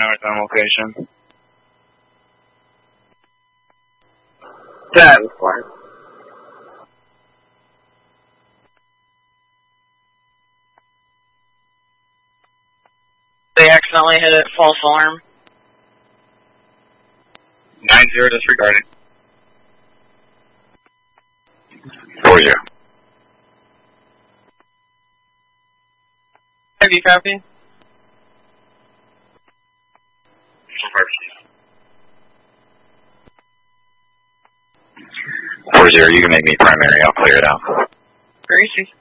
north on location. 10-4. They accidentally hit it, false alarm. 9-0 disregarding. 4-0. Have you copy? 4-0, you can make me primary, I'll clear it out. Gracie.